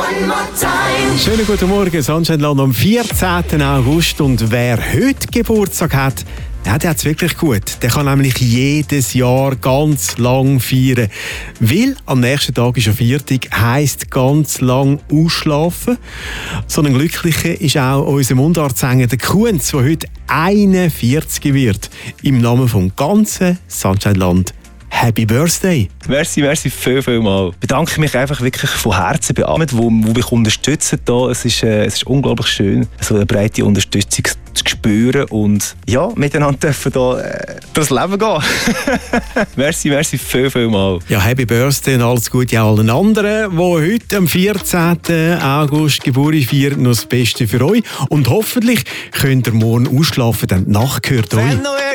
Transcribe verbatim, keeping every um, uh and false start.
Schönen guten Morgen, Sunshine Land am vierzehnten August. Und wer heute Geburtstag hat, ja, der hat es wirklich gut. Der kann nämlich jedes Jahr ganz lang feiern. Weil am nächsten Tag ist ja Viertag, heisst ganz lang ausschlafen. So ein Glücklicher ist auch unser Mundartsänger, der Kunz, der heute einundvierzig wird. Im Namen vom ganzen Sunshine Land. Happy Birthday! Merci, merci viel, viel mal. Ich bedanke mich einfach wirklich von Herzen bei allen, die, die mich unterstützen. Hier. Es, ist, äh, es ist unglaublich schön, so eine breite Unterstützung zu spüren und ja, miteinander dürfen da, äh, das Leben gehen. Merci, merci viel, viel mal. Ja, Happy Birthday und alles Gute auch allen anderen, die heute am vierzehnten August Geburt feiern. Noch das Beste für euch. Und hoffentlich könnt ihr morgen ausschlafen, denn die Nacht gehört euch.